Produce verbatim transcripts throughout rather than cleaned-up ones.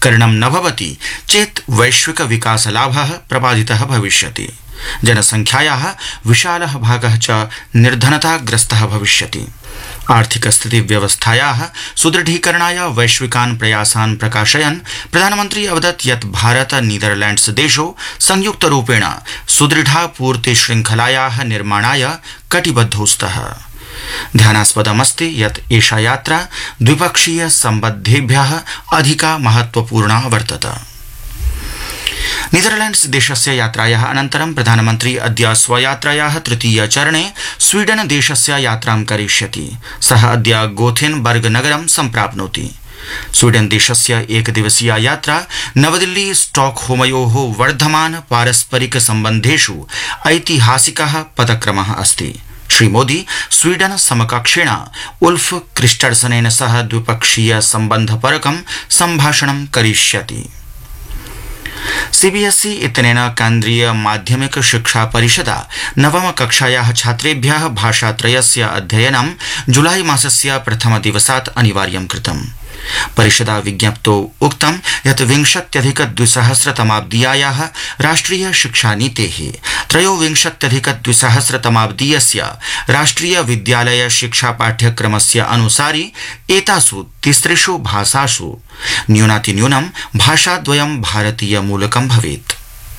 करणं न भवति चेत् वैश्विक विकासलाभः प्रबाधितः भविष्यति। जनसंख्यायाः विशालः भागः च निर्धनताग्रस्तः भविष्यति। आर्थिक स्थिति व्यवस्थायाः सुदृढीकरणाय वैश्विकान् प्रयासान् प्रकाशयन् प्रधानमन्त्री अवदत् यत् भारत नीदरलैंड्स देशौ संयुक्तरूपेण सुदृढापूर्ति श्रृंखलायाः निर्माणाय कटिबद्धौ स्तः। ध्यानास्पदमस्ति यत् एषा यात्रा द्विपक्षीय सम्बद्धेभ्यः अधिका महत्वपूर्णा वर्तते। नीदरलैंड्स देशस्य यात्रायाः अनन्तरं प्रधानमन्त्री अद्य स्वयात्रायाः तृतीय चरणे स्वीडन देशस्य यात्रां करिष्यति। सः अद्य गोथेनबर्ग नगरं सम्प्राप्नोति। स्वीडन देशस्य एकदिवसीया यात्रा नवदिल्ली स्टॉकहोमयोः वर्धमान पारस्परिक सम्बन्धेषु ऐतिहासिकः पदक्रमः अस्ति। श्री मोदी स्वीडन समकक्षेण उल्फ क्रिस्टर्सनेन सह द्विपक्षीय सम्बन्धपरकं सम्भाषणं करिष्यति। सीबीएसई इत्यनेन केन्द्रीय माध्यमिक शिक्षा परिषदा नवम कक्षायाः छात्रेभ्यः भाषात्रयस्य अध्ययनं जुलाई मासस्य प्रथम दिवसात् अनिवार्यं कृतम्। परिषदा विज्ञप्तौ उक्तं यत् विंशत्यधिक द्विसहस्रतमाब्दीयाः राष्ट्रिय शिक्षानीतेः त्रयोविंशत्यधिक द्विसहस्रतमाब्दीयस्य राष्ट्रिय विद्यालय शिक्षा पाठ्यक्रमस्य अनुसारि एतासु तिसृषु भाषासु न्यूनातिन्यूनं भाषाद्वयं भारतीय मूलकं भवेत्।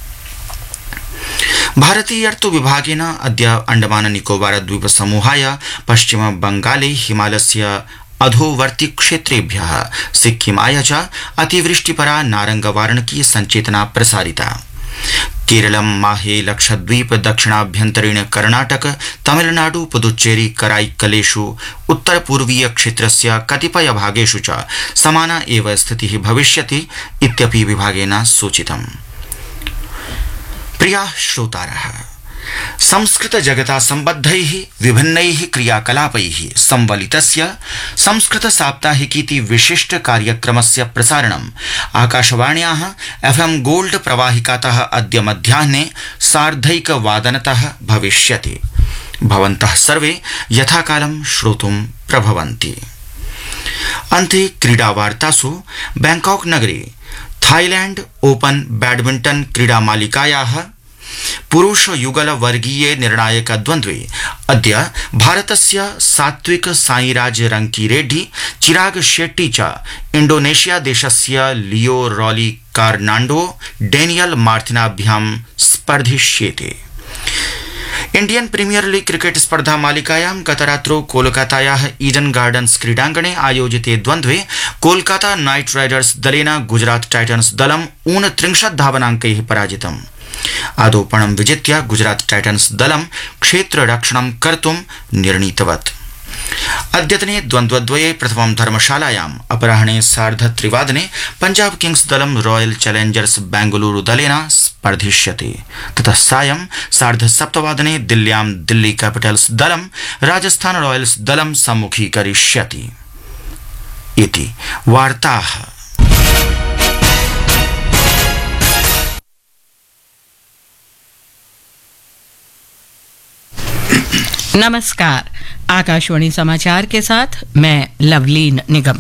भारतीयर्तु विभागेन अद्य अंडमान निकोबार द्वीप समूहाय पश्चिम बंगाले हिमालयस्य अधोवर्ती क्षेत्रेभ्यः सिक्किमाय च अतिवृष्टिपरा नारंगवारणकी संचेतना प्रसारिता। केरलं माहे लक्षद्वीप दक्षिणाभ्यन्तरीण कर्णाटक तमिलनाडु पुदुच्चेरी कराईकलेषु उत्तर पूर्वीय क्षेत्रस्य कतिपय भागेषु च समाना एव स्थितिः भविष्यति इत्यपि विभागेन सूचितम्। प्रियाः श्रोतारः, संस्कृत जगता सम्बद्धैः विभिन्नैः क्रियाकलापैः संवलितस्य संस्कृत साप्ताहिकीति विशिष्ट कार्यक्रमस्य प्रसारणम् आकाशवाण्याः एफएम गोल्ड प्रवाहिकातः अद्य मध्याह्ने सार्धैकवादनतः भविष्यति। भवन्तः सर्वे यथाकालं श्रोतुं प्रभवन्ति। अन्ते क्रीडावार्तासु बैंकॉक नगरे थाईलैंड ओपन बैडमिंटन क्रीडामालिकायाः पुरुष युगल वर्गीय निर्णायक द्वन्द्वे अद्य भारतस्य सात्विक साईराज रंकीरेड्डी चिराग शेट्टी च इंडोनेशिया देशस्य लियो really कार्नांडो Daniel मार्टिनाभ्यां स्पर्धिष्येते। Indian premiere league cricket स्पर्धा मालिकायां गतरात्रौ कोलकातायाः ईडन गार्डन्स क्रीडाङ्गणे आयोजिते द्वन्द्वे कोलकाता नाइट राइडर्स दलेन गुजरात टाइटन्स दलम् ऊनत्रिंशत् धावनाङ्कैः पराजितम्। आदौपणं विजित्य गुजरात टाइटन्स दलं क्षेत्ररक्षणं कर्तुं निर्णीतवत्। अद्यतने द्वन्द्वद्वये प्रथमं धर्मशालायाम् अपराह्ने सार्धत्रिवादने पंजाब किंग्स दलं रॉयल चैलेंजर्स बेंगलुरु दलेन स्पर्धिष्यते। ततः सायं सार्धसप्तवादने दिल्ल्यां दिल्ली कैपिटल्स दलं राजस्थान रॉयल्स दलं सम्मुखीकरिष्यति। इति वार्ताः। नमस्कार, आकाशवाणी समाचार के साथ मैं लवलीन निगम।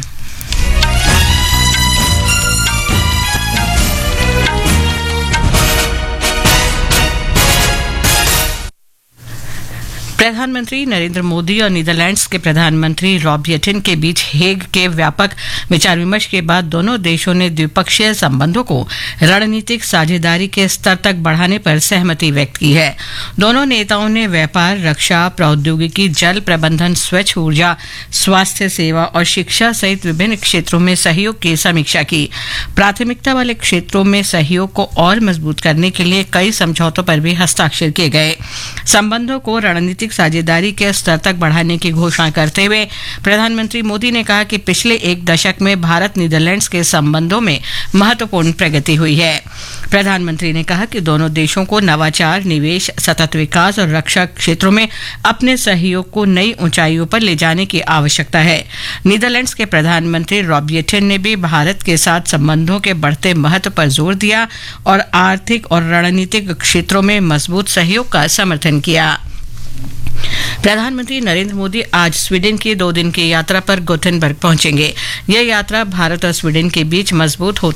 प्रधानमंत्री नरेंद्र मोदी और नीदरलैंड्स के प्रधानमंत्री रॉब येटेन के बीच हेग के व्यापक विचार विमर्श के बाद दोनों देशों ने द्विपक्षीय संबंधों को रणनीतिक साझेदारी के स्तर तक बढ़ाने पर सहमति व्यक्त की है। दोनों नेताओं ने व्यापार, रक्षा, प्रौद्योगिकी, जल प्रबंधन, स्वच्छ ऊर्जा, स्वास्थ्य सेवा और शिक्षा सहित विभिन्न क्षेत्रों में सहयोग की समीक्षा की। प्राथमिकता वाले क्षेत्रों में सहयोग को और मजबूत करने के लिए कई समझौतों पर भी हस्ताक्षर किए गए। संबंधों को रणनीतिक साझेदारी के स्तर तक बढ़ाने की घोषणा करते हुए प्रधानमंत्री मोदी ने कहा कि पिछले एक दशक में भारत नीदरलैंड्स के संबंधों में महत्वपूर्ण प्रगति हुई है। प्रधानमंत्री ने कहा कि दोनों देशों को नवाचार, निवेश, सतत विकास और रक्षा क्षेत्रों में अपने सहयोग को नई ऊंचाइयों पर ले जाने की आवश्यकता है। नीदरलैंड्स के प्रधानमंत्री रॉब येटेन ने भी भारत के साथ संबंधों के बढ़ते महत्व पर जोर दिया और आर्थिक और रणनीतिक क्षेत्रों में मजबूत सहयोग का समर्थन किया। प्रधानमंत्री नरेंद्र मोदी आज स्वीडन की दो दिन की यात्रा पर गोथेनबर्ग पहुंचेंगे। यह यात्रा भारत और स्वीडन के बीच मजबूत